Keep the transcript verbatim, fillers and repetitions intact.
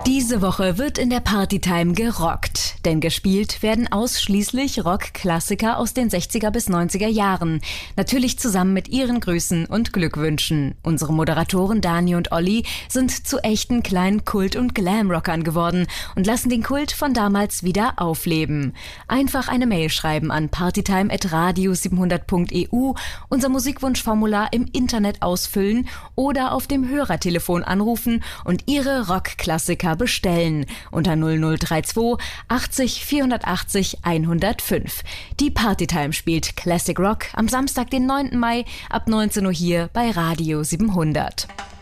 Diese Woche wird in der Partytime gerockt, denn gespielt werden ausschließlich Rockklassiker aus den sechziger bis neunziger Jahren. Natürlich zusammen mit ihren Grüßen und Glückwünschen. Unsere Moderatoren Dani und Olli sind zu echten kleinen Kult- und Glamrockern geworden und lassen den Kult von damals wieder aufleben. Einfach eine Mail schreiben an partytime at radio siebenhundert punkt e u, unser Musikwunschformular im Internet ausfüllen oder auf dem Hörertelefon anrufen und ihre Rockklassiker bestellen unter null null drei zwei achtzig vierhundertachtzig hundertfünf. Die Partytime spielt Classic Rock am Samstag, den neunten Mai ab neunzehn Uhr hier bei Radio siebenhundert.